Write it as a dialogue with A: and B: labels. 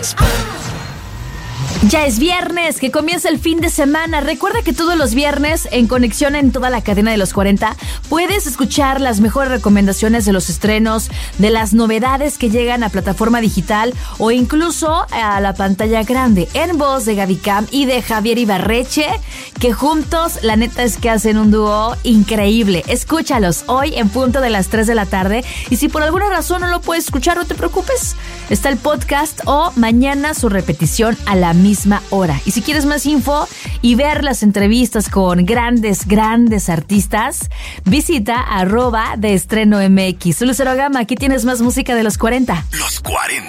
A: Ya es viernes, que comienza el fin de semana. Recuerda que todos los viernes, en conexión en toda la cadena de los 40, puedes escuchar las mejores recomendaciones de los estrenos, de las novedades que llegan a plataforma digital o incluso a la pantalla grande, en voz de Gaby Cam y de Javier Ibarreche, que juntos, la neta es que hacen un dúo increíble. Escúchalos hoy en punto de las 3 de la tarde, y si por alguna razón no lo puedes escuchar, no te preocupes. Está el podcast o mañana su repetición a la misma hora. Y si quieres más info y ver las entrevistas con grandes artistas, visita @de estreno MX. Lucero Gama, aquí tienes más música de los 40.
B: Los 40.